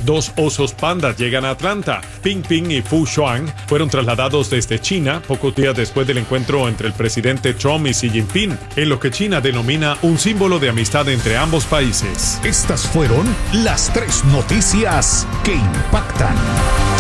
Dos osos pandas llegan a Atlanta. Ping Ping y Fu Xuan fueron trasladados desde China pocos días después del encuentro entre el presidente Trump y Xi Jinping, en lo que China denomina un símbolo de amistad entre ambos países. Estas fueron las 3 noticias que impactan.